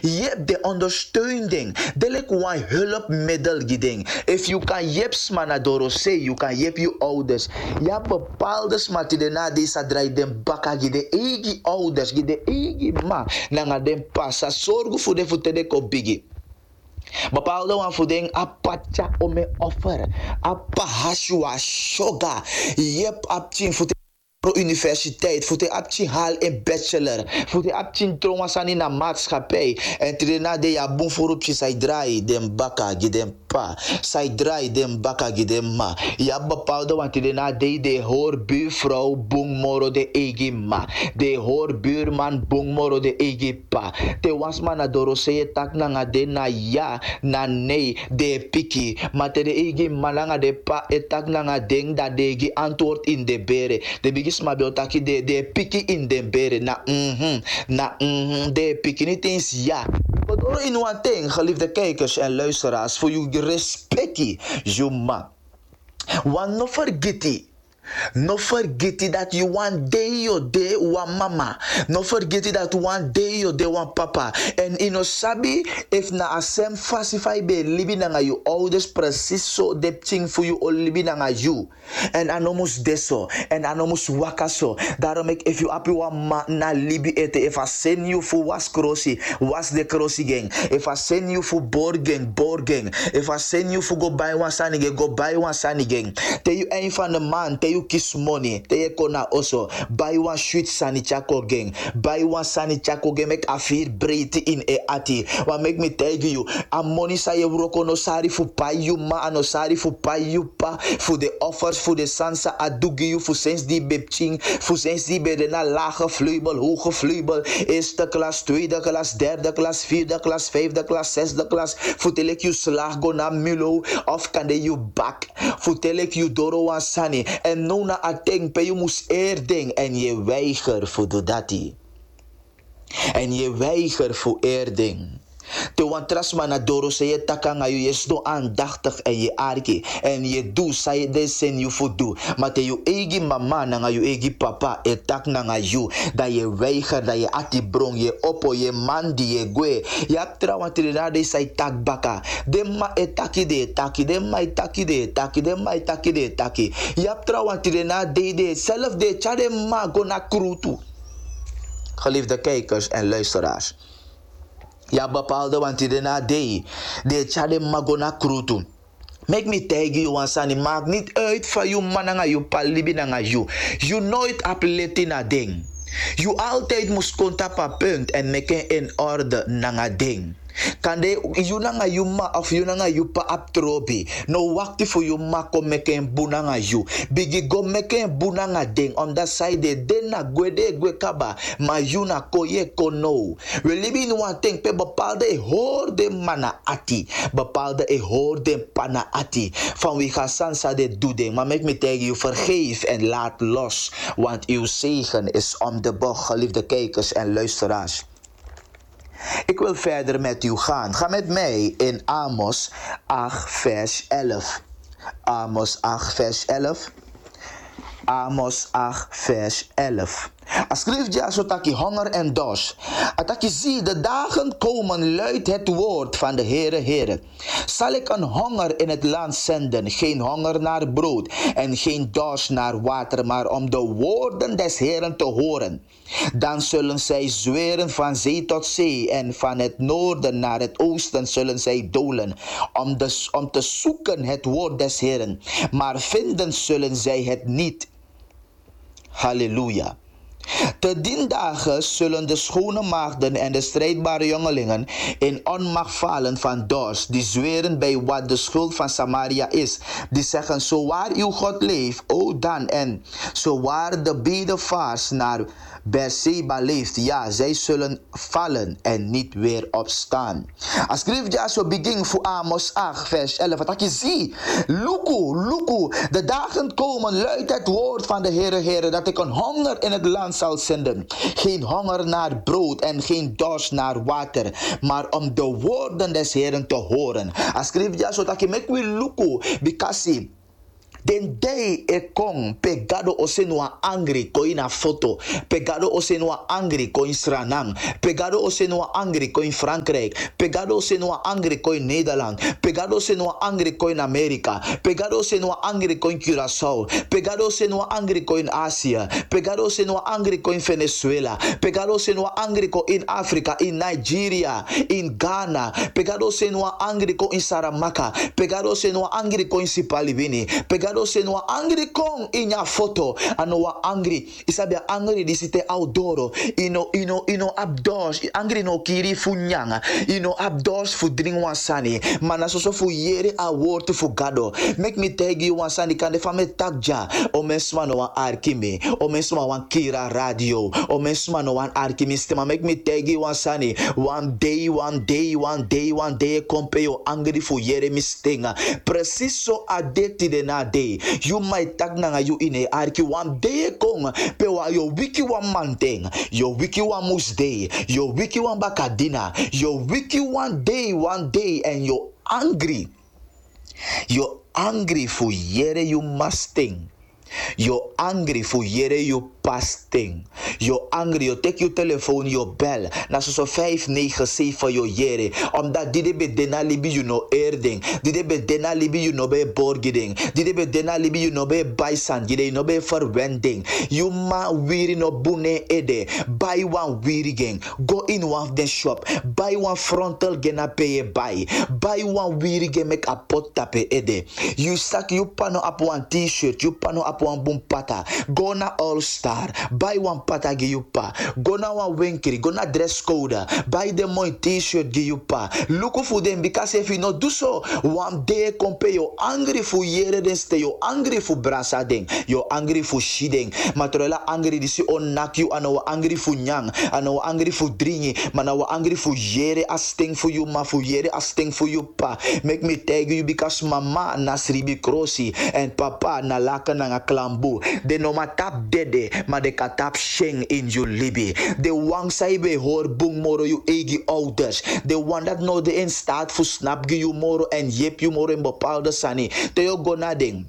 Je hebt de ondersteuning. Delijk een hulpmiddel giding. If you kan jeps manadoro say, you kan jep je ouders. Ja bepaalde smati de na deze draai den baka gide egi ouders, gide egi ma. Nanga den passa zorgen voor de voeten de kopigi. Bepaalde wan voeding apacha ome offer. Apa hashua shoga. Jep apchin voeten. Universiteit, voor de abtje haal een bachelor, voor de abtje tromasani na maatschappij. En trena de ja boom voor op je zij draai, den baka, gidem pa, zij draai, den baka, gidem ma. Ja bepaalde, want trena de hoor buurvrouw, boom moro de egi ma. De hoor buurman, boom moro de egi pa. Te was man na doroseye tak na de na ja, na nee, de piki. Maar te de egi malanga de pa, etak na ding dat de egi antwoord in de bere. De bigi maar beeltaki de piki in den bere na de piki niet eens ja. Maar door in one thing, geliefde kijkers en luisteraars, voor je respectie, Juma. Want no forget no forget that you one day your day one mama. No forget that one day your day one papa. En ino sabi if na asem fasify be libi na you ouders precies so de ting for you all libi na you. En anomus deso en anomus wakaso. Daarom if you happy one ma na libi ete. If I send you for was crossi, was the crossi gang. If I send you for board gang. If I send you for go buy one sunny gang, go buy one sunny gang. Tell you any van the man, tell you kiss money. Tell you kona also buy one sweet sunny chako gang. Buy one sunny chako gang. Make a feel breed in a ati. What make me tell you, a money say you roko no sorry for pay you ma, no sorry for pay you pa. For the offers, for the sansa adugi you, for sinds die bepching, for sinds die bij de na lage vleubel, hoge vleubel, eerste klas, tweede klas, derde klas, vierde klas, vijfde klas, zesde klas. Voor tel ik je slag go na mulo, of kan de you back. Voor tel ik je doro aan sani. En no na ateng, pe je moest eerding. En je weiger voor dodati. En je weiger voor eerding. Te want trasma na doro se je takanga je is do aandachtig en je arki. En je doe sa je de sen je voor doe. Maar te je egi mama na je egi papa e tak na je. Dat je weiger, dat je ati brong, je oppo, je man die je gwe. Je hebt trouwens na de say tak baka. De ma e taki de taki, de ma e taki de taki, de ma e taki de taki. Je hebt trouwens na de zelf de chade ma go na krutu. Geliefde kijkers en luisteraars. Ja bepaalde want die na de chade magona krutu. Make me tell you one sani, maakt niet uit van je man nga je palibi nga je. Je nooit apleti na ding. Je altijd moest kontapa punt en meken in orde nga ding. Kan de you nanga you ma of you nanga you pa aptrobi. No wakti for you ma ko meken bunanga you. Bigi go meken bunanga ding on that side de na gwe kaba. Ma you na ko ye ko no. We live in one thing pe bepaalde hoor de mana ati. Bepaalde hoor de pana ati. Van wie ga sansa de doeding. Maar make me tell you vergeef en laat los. Want uw zegen is om de bocht, geliefde kijkers en luisteraars. Ik wil verder met u gaan. Ga met mij in Amos 8 vers 11. Amos 8 vers 11. Amos 8 vers 11. Schrijf ja zo dat je honger en dorst. Dat je ziet de dagen komen, luidt het woord van de Heere. Zal ik een honger in het land zenden, geen honger naar brood en geen dorst naar water, maar om de woorden des Heeren te horen. Dan zullen zij zweren van zee tot zee en van het noorden naar het oosten zullen zij dolen, om te zoeken het woord des Heeren. Maar vinden zullen zij het niet. Halleluja. Te dien dagen zullen de schone maagden en de strijdbare jongelingen in onmacht vallen van dorst, die zweren bij wat de schuld van Samaria is. Die zeggen, zo waar uw God leeft, o dan, en zo waar de bedevaars naar Beersheba leeft, ja, zij zullen vallen en niet weer opstaan. Als schrift ja zo begin voor Amos 8 vers 11, wat je ziet, luku, de dagen komen, luidt het woord van de Heere, dat ik een honger in het land zal zenden. Geen honger naar brood en geen dorst naar water, maar om de woorden des Heeren te horen. Als schrift ja zo dat je met wil luku, because Den day e kong pegado osenua angry ko ina foto, pegado osenua angry ko in Suriname, pegado osenua angry ko in Frankrijk, pegado osenua angry ko in Nederland, pegado osenua angry ko in Amerika, pegado osenua angry ko in Curaçao, pegado osenua angry ko in Asia, pegado osenua angry ko in Venezuela, pegado osenua angry ko in Afrika, in Nigeria, in Ghana, pegado osenua angry ko in Saramaka, pegado osenua angry ko in Sipalivini, pegado osenua angry ko in ya foto, anoa angry, isabia angry di site outdoor, ino abdos, angry no kiri funyanga, ino abdos fu drink wansani, mana soso fu yere a word fu gado, make me tell you wansani kan de fame takja, o mensma no wan arkimi, o mensma wan kira radio, o mensma no wan arkimi stema, make me tell you wansani, one day, kompe yo angry fu yere mistenga, preciso adeti de na day, you might tag nanga you in a arki one day kong, pe wa yo wiki wan manteng, yo wiki wan mus day, yo wiki wan bakadina, yo wiki one day, and yo angry fu yere you masting. You're angry for yere you pasting. You're angry, you take your telephone, your bel. Na so 597 your yere. Omdat dit be dena libi you no erding. Dit be dena libi you no be borgiding. Dit be dena libi you no be baisan. Dit no be verwending. You ma weary no bune ede. Buy one weary gang. Go in one of the shop. Buy one frontal gena pay buy. Buy one weary gang make a pot tape ede. You stack you pano up one t-shirt. You pano up one boom pata. Go na all star. Buy one pata give you pa. Go na one winkri. Go na dress code. Buy them one t-shirt give you pa. Look for them because if you not do so, one day compare you angry for yere den stay you angry for brasa ding. You angry for shiding. Matrola angry disi on nak you and our angry for nyang. And our angry for dringi. Man our angry for yere a sting for you ma for yere a sting for you pa. Make me tell you because mama nasribi krosi and papa na laka na klambu. De no matap dede ma de katap sheng in you libi. De wang saibe hor bung moro you egi ouders. De one that know de in start for snap gi you moro and yep you moro in bepaalde sani. Te yo go na ding.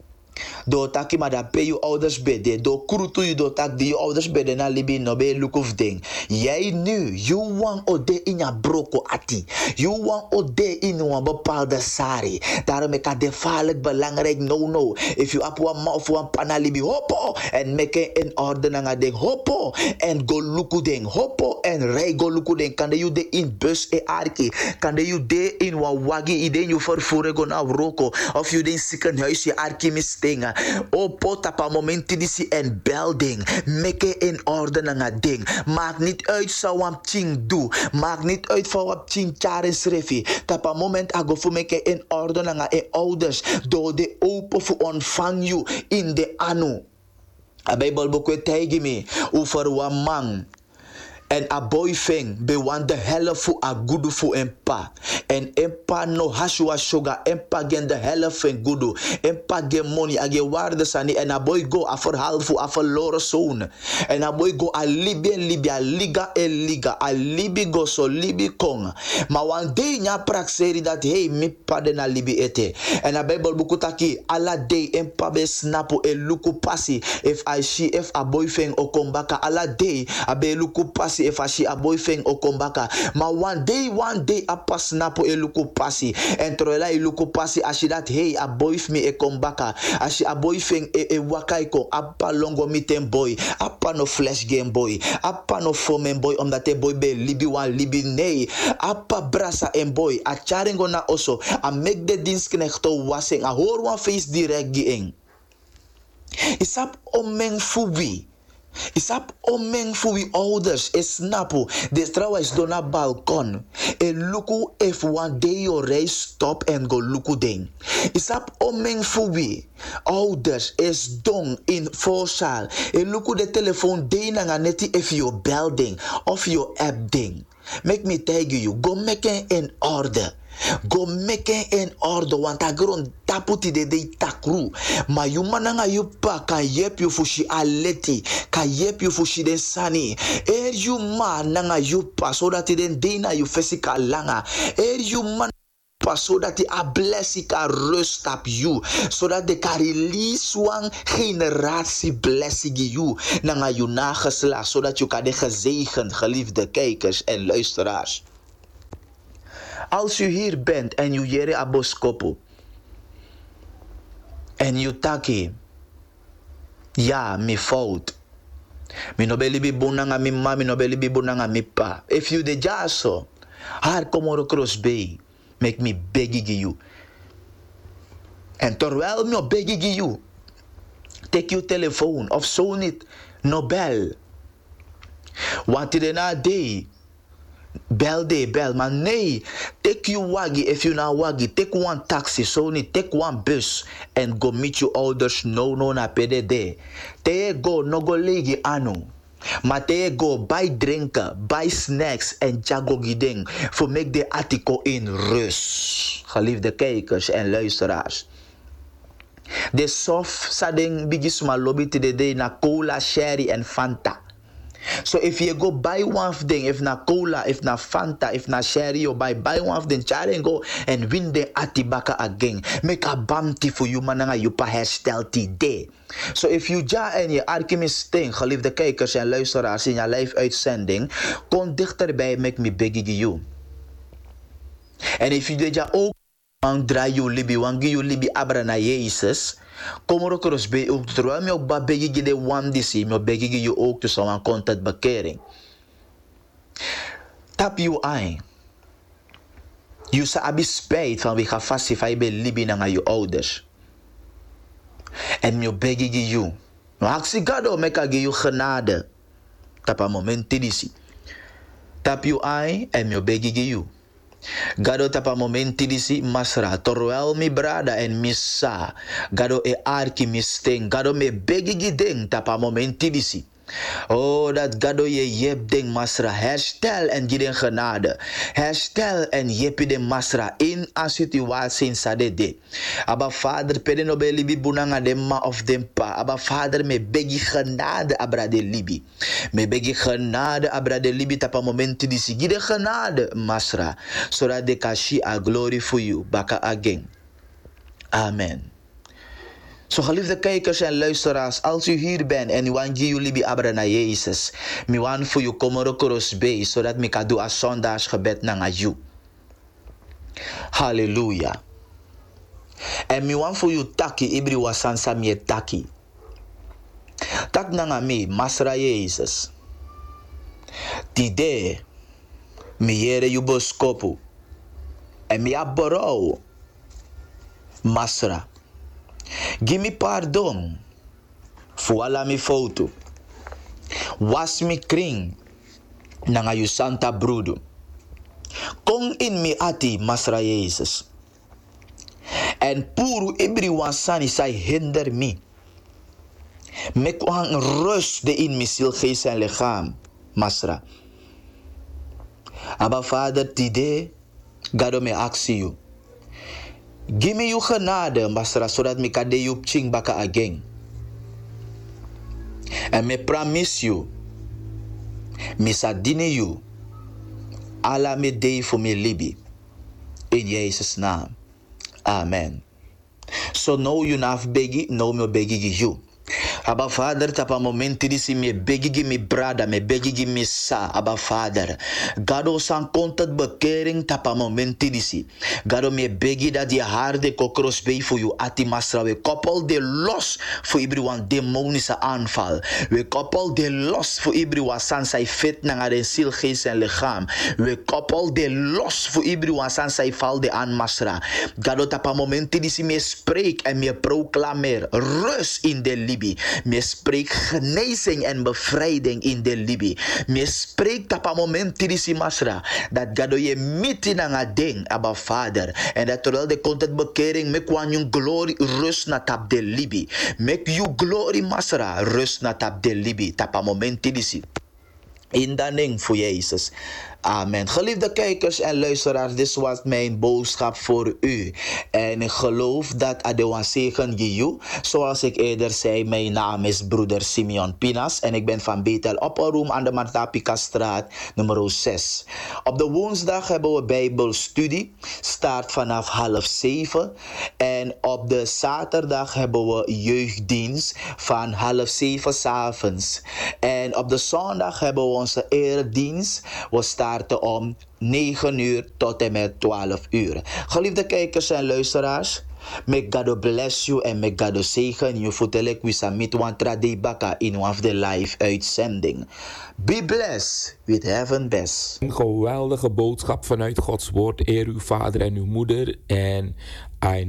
Do taki ma da pay you ouders bede. Do krutu you do tak di ouders bede na libi no be look of ding. Jij nu, you want ode in ya broko ati. You want ode in een bepaalde sari. Daarom ik de vaarlijk belangrijk no. If you up one mouth one pana libi hoppo and make it in order nga ding hoppo and go luku ding hoppo and rij go luku ding. Kan de you de in bus e arki. Kan de you de in wa wagi ide you vervoeren go na roko. Of you de in ziekenhuis je arki mistinga. O pota pa momenti disi en belding. Make it in order nga ding. Maak niet uit sa wam ching do. Maak niet uit van wam ching charen srefi. Tapa moment ago fu make in order nga e ouders. Do de open fu ontvang you in de anu. A Bijbel boek tegen me over wan man. En a boy feng be want the helle fu a gudu fu empa. En empa no hashua sugar. Empa gen the helle feng gudu. Empa gen money a gen waarde sani. En a boy go a verhaal fu a verloren zoon. En a boy go a libi a liga e liga. A libi go so libi kong. Ma one day nya prakseri dat hey mi pade na libi ete. En a Bijbel buku taki ala day empa be snapu e luku pasi. If a boy feng o kombaka ala day a be luku pasi. If she a boyfriend o kombaka, ma one day a pas napo e luku pasi, en troela e luku pasi as she dat hey a boyfriend me e kombaka, as she a boyfriend e wakaiko, appa longo miten boy, appa no flash game boy, appa no fomen boy, omdat e boy be libi wan libi nee, appa brasa en boy, a charingo na oso, a make de dienstknecht wasing, a hoor wan face direct gieng. Isap omeng fubi. Isap omeng fu we ouders e snapu de trouwens do na balkon e luku if one day your race stop and go luku ding. Isap omeng fu we ouders is dong in voorzaal e luku de telefoon day na neti if you building of your app ding. Make me tell you, go make it in order. Go make it in order, want a grown taputi de takru. Ma you mananga you pa ka yep you fushi aleti, ka yep you fushi den sani. You man nanga you pa so that den dina you fesika langa. You man pa, zodat die a blessing kan rust op you, zodat de kan release one generatie blessing you, nanga you nageslacht, zodat je kan de gezegend, geliefde kijkers en luisteraars. Als u hier bent en u jere aboskopo, en u taki, ja, mi fout. Mi no belibi bunanga mi ma, mi no belibi bunanga mi pa. If you de jaso, har komoro cross bay, make me begging you. En terwijl me begging you, take your telefoon of zo niet, no bel. Want die na day, bel, maar nee, take you waggy, if you na waggy, take one taxi, so niet, take one bus, and go meet your ouders, no na PDD. Te go, no go legi anu. Maar te go, buy drinken, buy snacks, en jago giding, voor make de artikel in rust. Geliefde kijkers en luisteraars. De soft sading bigis ma lobby te de day na cola, sherry en Fanta. So if you go buy one of them, if na cola, if na Fanta, if na sherry, or buy one of them, try and go and win the atibaka again. Make a bounty for you, mananga, you pa herstel day. So if you ja en je archimis thing, geliefde kijkers en luisteraars in je live uitzending, kom dichterbij, make me begging you. En if you did ja ook wang draai you libi, wang you libi abra na Jezus, kom er ook eens bij ook, terwijl je ook ba begging je de wan disi, me begging je ook dus aan contact bekering. Tap you ein. You sa abi spijt van wie ga fastify bij libi na je ouders. En me begging you. Maar ik zie God meka ge you genade. Tap een moment disi. Tap you ein en me begging you. Gado tapa momenti disi masra terwijl mi brada en missa gado e arki misting gado me begi gideng tapa momenti disi. Oh, dat gado je jep ding masra herstel en gideng genade. Herstel en jepi de masra in a situatie in sadede. Aba vader pede no be libi bunanga de ma of dem pa. Aba vader me begi genade abra de libi. Me begi genade abra de libi tapa momenti disi gide genade masra. Zodat de kashi a glory for you baka again. Amen. Zo geliefde kijkers en luisteraars, als u hier bent en u want jullie bij abra naar Jezus, mi want voor u komoro koros bij, zodat mi kan doen als zondagsgebed naar u. Halleluja. En mi want voor u taki, ibri wasansa mi taki. Tak nanga mi, masra Jezus. Tide, mi yere yu boskopu. En mi aborou, masra. Give me pardon voor alla mi foto. Was mi kring nanga yu santa brudo. Kom in mi ati masra Jezus. En puru everyone sani sai hinder me. Mek wang rust de in mi ziel, geest en lichaam masra. Abba Vader tide gado me aksi you. Give me you genade, masra, zodat me kan de you ching baka again. En me promise you, me sadine you, ala me day for me libi. In Jezus' naam. Amen. So now you naf begi, now me begi you. Abba Vader, tapa momenti disi me begi mi brada, me begi mi sa, Abba Vader. Gado san kontat bekering tapa momenti disi. Gado me begi dat die harde kokros bij voor you ati masra. We koppel de los voor everyone demonische aanval. We koppel de los voor everyone san sai fit na de ziel, geest en lichaam. We koppel de los voor everyone san sai val de aan masra. Gado tapa momenti disi me spreek en me proclameer rust in de libi. Me spreek genezing en bevrijding in de libi. Me spreek tapa momenti disi masra. Dat gado je miti na nga ding, Abba Vader. En dat terwijl de content bekering, mek wan yung glory rust na tap de libi. Mek you glory masra rust na tap de libi. Tapa momenti disi. In the name for Jezus. Amen. Geliefde kijkers en luisteraars, dit was mijn boodschap voor u. En ik geloof dat Adewan zegen je. Zoals ik eerder zei, mijn naam is broeder Simeon Pinas en ik ben van Bethel Opperoom aan de Martapika straat nummer 6. Op de woensdag hebben we Bijbelstudie, start vanaf 6:30. En op de zaterdag hebben we jeugddienst van 6:30 s'avonds. En op de zondag hebben we onze eredienst. We starten om 9 uur tot en met 12 uur. Geliefde kijkers en luisteraars, may God bless you en may God zegen you voor de lek wisamit wantra de baka in one of the live uitzending. Be blessed with heaven best. Een geweldige boodschap vanuit Gods woord. Eer uw vader en uw moeder. En I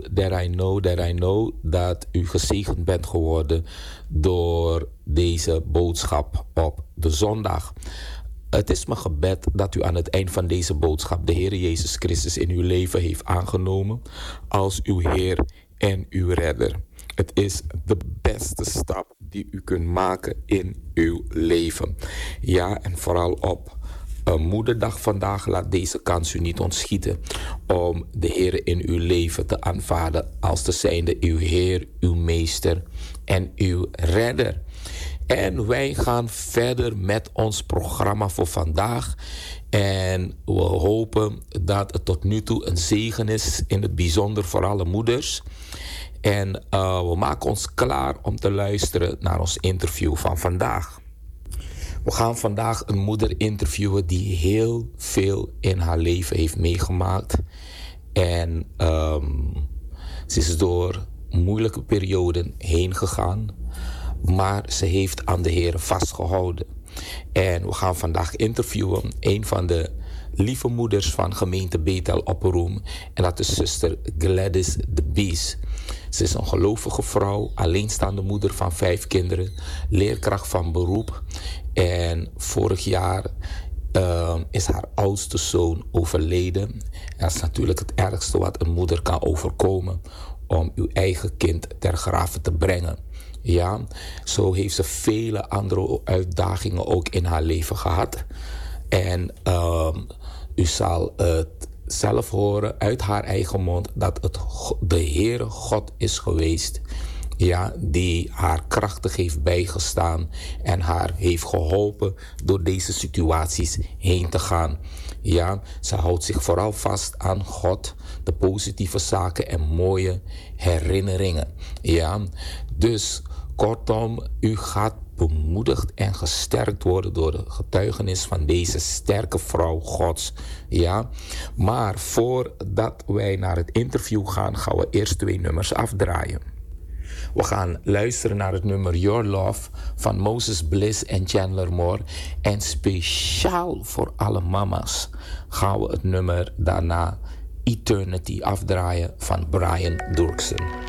know dat u gezegend bent geworden door deze boodschap op de zondag. Het is mijn gebed dat u aan het eind van deze boodschap de Heer Jezus Christus in uw leven heeft aangenomen als uw Heer en uw Redder. Het is de beste stap die u kunt maken in uw leven. Ja, en vooral op Moederdag vandaag, laat deze kans u niet ontschieten om de Heer in uw leven te aanvaarden als te zijnde uw Heer, uw Meester en uw Redder. En wij gaan verder met ons programma voor vandaag. En we hopen dat het tot nu toe een zegen is, in het bijzonder voor alle moeders. En we maken ons klaar om te luisteren naar ons interview van vandaag. We gaan vandaag een moeder interviewen die heel veel in haar leven heeft meegemaakt. En ze is door moeilijke perioden heen gegaan. Maar ze heeft aan de Heer vastgehouden. En we gaan vandaag interviewen een van de lieve moeders van gemeente Bethel Opperoom. En dat is zuster Gladys de Bies. Ze is een gelovige vrouw, alleenstaande moeder van 5 kinderen, leerkracht van beroep. En vorig jaar is haar oudste zoon overleden. En dat is natuurlijk het ergste wat een moeder kan overkomen, om uw eigen kind ter grave te brengen. Ja, zo heeft ze vele andere uitdagingen ook in haar leven gehad. En u zal het zelf horen uit haar eigen mond dat het de Heere God is geweest, ja, die haar krachtig heeft bijgestaan en haar heeft geholpen door deze situaties heen te gaan. Ja, ze houdt zich vooral vast aan God, de positieve zaken en mooie herinneringen. Ja, dus kortom, u gaat bemoedigd en gesterkt worden door de getuigenis van deze sterke vrouw Gods. Ja, maar voordat wij naar het interview gaan, gaan we eerst 2 nummers afdraaien. We gaan luisteren naar het nummer Your Love van Moses Bliss en Chandler Moore. En speciaal voor alle mama's gaan we het nummer daarna Eternity afdraaien van Brian Durksen.